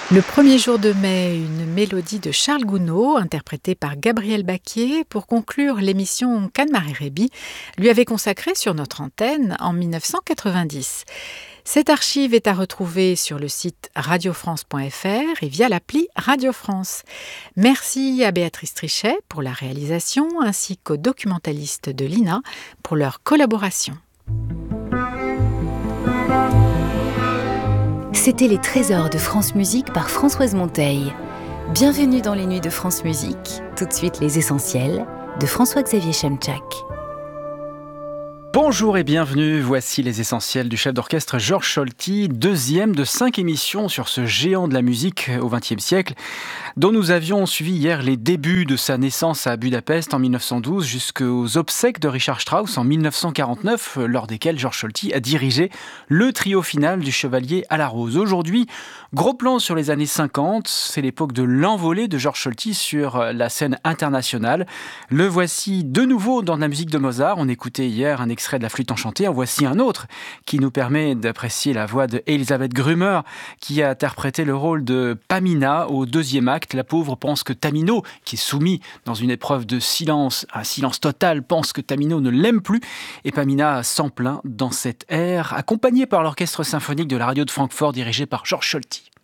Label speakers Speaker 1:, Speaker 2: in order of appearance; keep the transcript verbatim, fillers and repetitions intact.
Speaker 1: Le premier jour de mai, une mélodie de Charles Gounod, interprétée par Gabriel Baquier, pour conclure l'émission qu'Anne-Marie Réby lui avait consacrée sur notre antenne en mille neuf cent quatre-vingt-dix. Cette archive est à retrouver sur le site radio france point f r et via l'appli Radio France. Merci à Béatrice Trichet pour la réalisation, ainsi qu'aux documentalistes de l'I N A pour leur collaboration.
Speaker 2: C'était les trésors de France Musique par Françoise Monteil. Bienvenue dans les nuits de France Musique. Tout de suite les essentiels de François-Xavier Chemczak.
Speaker 3: Bonjour et bienvenue, voici les essentiels du chef d'orchestre Georges Solti, deuxième de cinq émissions sur ce géant de la musique au vingtième siècle, dont nous avions suivi hier les débuts de sa naissance à Budapest en mille neuf cent douze jusqu'aux obsèques de Richard Strauss en mille neuf cent quarante-neuf, lors desquelles Georges Solti a dirigé le trio final du Chevalier à la Rose. Aujourd'hui, gros plan sur les années cinquante, c'est l'époque de l'envolée de Georges Solti sur la scène internationale. Le voici de nouveau dans la musique de Mozart. On écoutait hier un extrait de la flûte enchantée, en voici un autre qui nous permet d'apprécier la voix de Elisabeth Grümer qui a interprété le rôle de Pamina au deuxième acte. La pauvre pense que Tamino, qui est soumis dans une épreuve de silence, un silence total, pense que Tamino ne l'aime plus et Pamina s'en plaint dans cet air, accompagné par l'orchestre symphonique de la radio de Francfort dirigé par Georges Solti.